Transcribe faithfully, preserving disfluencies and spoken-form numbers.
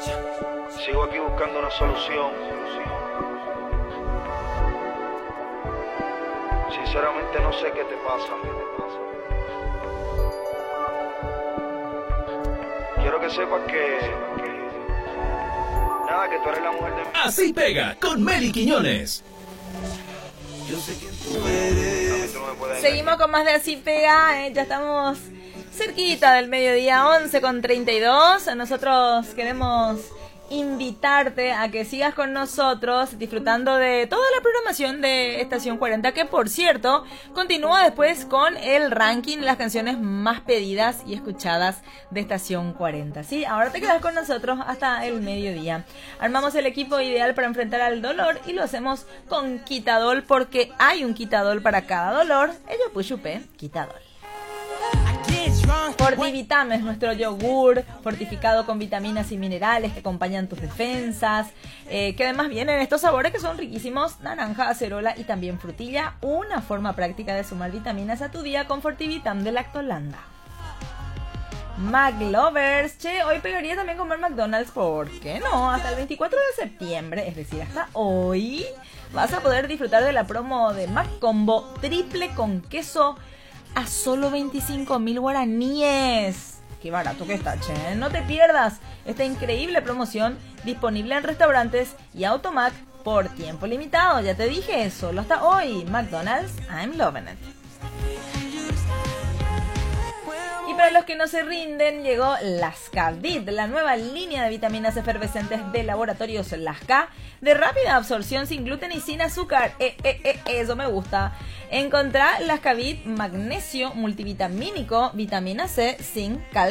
Sigo aquí buscando una solución. Sinceramente no sé qué te pasa. Quiero que sepas que, que nada, que tú eres la mujer de mi... Así pega con Meli Quiñones. Yo sé quién tú eres. No me puedes Seguimos con más de Así Pega, eh, ya estamos cerquita del mediodía, once con treinta y dos. Nosotros queremos invitarte a que sigas con nosotros disfrutando de toda la programación de Estación cuarenta, que por cierto continúa después con el ranking de las canciones más pedidas y escuchadas de Estación cuarenta. Sí, ahora te quedas con nosotros hasta el mediodía. Armamos el equipo ideal para enfrentar al dolor y lo hacemos con Quitadol, porque hay un Quitadol para cada dolor. Ello puchupe, Quitadol. Fortivitam es nuestro yogur fortificado con vitaminas y minerales que acompañan tus defensas, eh, que además vienen estos sabores que son riquísimos: naranja, acerola y también frutilla. Una forma práctica de sumar vitaminas a tu día con Fortivitam de Lactolanda. McLovers, che, hoy pegaría también comer McDonald's, ¿por qué no? Hasta el veinticuatro de septiembre, es decir, hasta hoy, vas a poder disfrutar de la promo de McCombo triple con queso a solo veinticinco mil guaraníes. Qué barato que está, che. No te pierdas esta increíble promoción disponible en restaurantes y Automac por tiempo limitado. Ya te dije, solo hasta hoy. McDonald's, I'm loving it. Y para los que no se rinden, llegó Lascavid, la nueva línea de vitaminas efervescentes de Laboratorios Lasca, de rápida absorción, sin gluten y sin azúcar. Eh, eh, eh, eso me gusta. Encontrá Lascavid magnesio multivitamínico, vitamina C, zinc, calcio